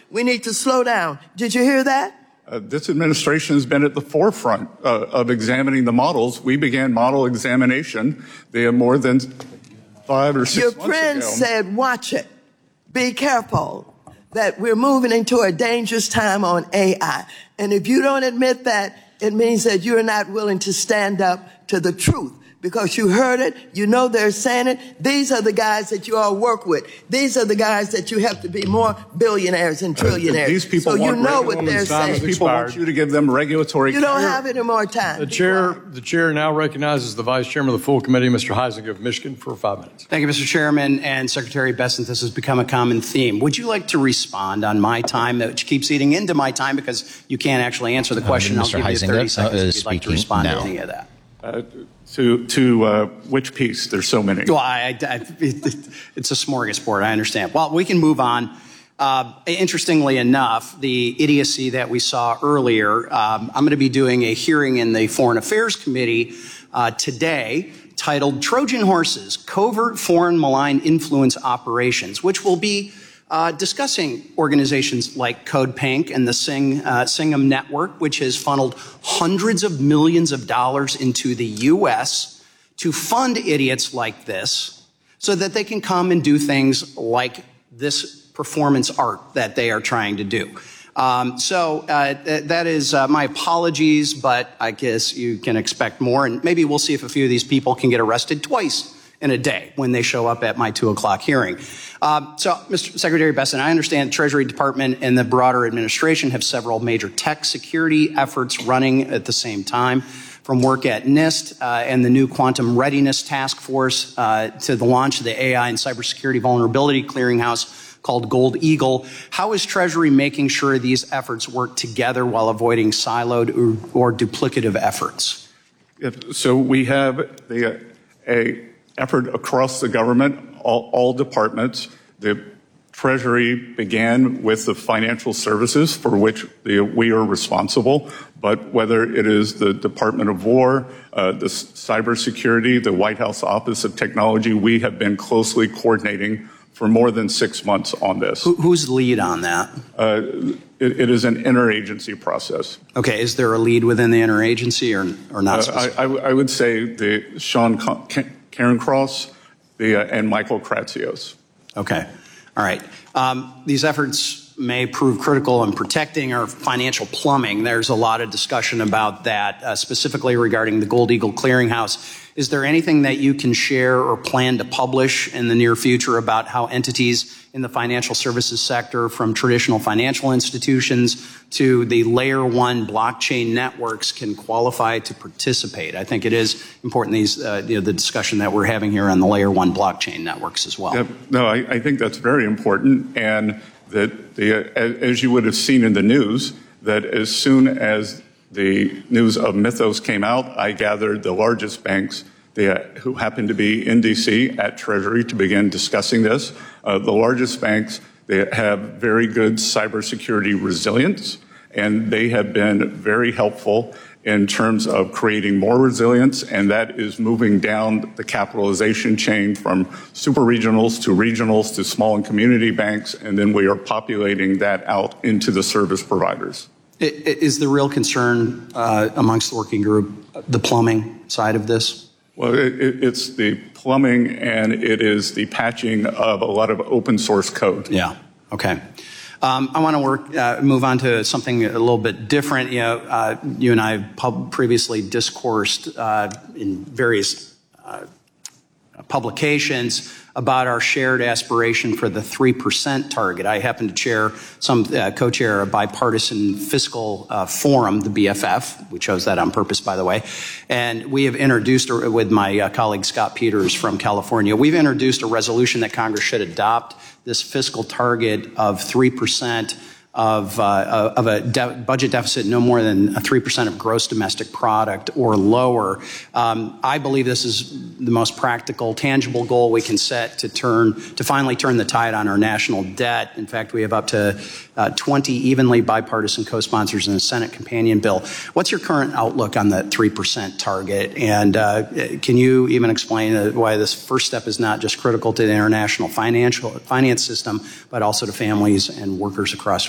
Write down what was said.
We need to slow down. Did you hear that? This administration has been at the forefront of examining the models. We began model examination. They have more than 5 or 6 months ago. Your friend said, watch it. Be careful that we're moving into a dangerous time on AI. And if you don't admit that, it means that you're not willing to stand up to the truth. Because you heard it, you know they're saying it. These are the guys that you all work with. These are the guys that you have to be more billionaires and trillionaires. These people so you know what they're saying. People want you to give them regulatory. You don't have any more time. The chair now recognizes the vice chairman of the full committee, Mr. Heisinger of Michigan, for 5 minutes. Thank you, Mr. Chairman and Secretary Bessent. This has become a common theme. Would you like to respond on my time, which keeps eating into my time because you can't actually answer the question? Mr. I'll give you 30 seconds if you'd like to respond now. to any of that. To which piece? There's so many. Well, it's a smorgasbord. I understand. Well, we can move on. Interestingly enough, the idiocy that we saw earlier, I'm going to be doing a hearing in the Foreign Affairs Committee today titled Trojan Horses, Covert Foreign Malign Influence Operations, which will be discussing organizations like Code Pink and the Singham Network, which has funneled hundreds of millions of dollars into the U.S. to fund idiots like this so that they can come and do things like this performance art that they are trying to do. That is my apologies, but I guess you can expect more. And maybe we'll see if a few of these people can get arrested twice in a day when they show up at my 2 o'clock hearing. Mr. Secretary Bessent, I understand the Treasury Department and the broader administration have several major tech security efforts running at the same time, from work at NIST and the new Quantum Readiness Task Force to the launch of the AI and Cybersecurity Vulnerability Clearinghouse called Gold Eagle. How is Treasury making sure these efforts work together while avoiding siloed or duplicative efforts? So we have a effort across the government, all departments. The Treasury began with the financial services for which we are responsible, but whether it is the Department of War, the cybersecurity, the White House Office of Technology, we have been closely coordinating for more than 6 months on this. Who's the lead on that? It is an interagency process. Okay, is there a lead within the interagency or not? I would say Sean Cairncross and Michael Kratsios. Okay. All right. These efforts may prove critical in protecting our financial plumbing. There's a lot of discussion about that, specifically regarding the Gold Eagle Clearinghouse. Is there anything that you can share or plan to publish in the near future about how entities in the financial services sector, from traditional financial institutions to the layer 1 blockchain networks, can qualify to participate? I think it is important, the discussion that we're having here on the layer 1 blockchain networks as well. No, I think that's very important, and that as you would have seen in the news, that as soon as the news of Mythos came out, I gathered the largest banks who happened to be in D.C. at Treasury to begin discussing this. The largest banks, they have very good cybersecurity resilience, and they have been very helpful in terms of creating more resilience, and that is moving down the capitalization chain from super regionals to small and community banks, and then we are populating that out into the service providers. Is the real concern amongst the working group the plumbing side of this? Well, it's the plumbing, and it is the patching of a lot of open source code. Yeah. Okay. I want to move on to something a little bit different. You and I have previously discoursed in various publications about our shared aspiration for the 3% target. I happen to co-chair a bipartisan fiscal forum, the BFF. We chose that on purpose, by the way. And we have introduced, with my colleague Scott Peters from California, we've introduced a resolution that Congress should adopt this fiscal target of 3% of a budget deficit no more than 3% of gross domestic product or lower. I believe this is the most practical, tangible goal we can set to finally turn the tide on our national debt. In fact, we have up to 20 evenly bipartisan co-sponsors in the Senate companion bill. What's your current outlook on the 3% target? And can you even explain why this first step is not just critical to the international finance system, but also to families and workers across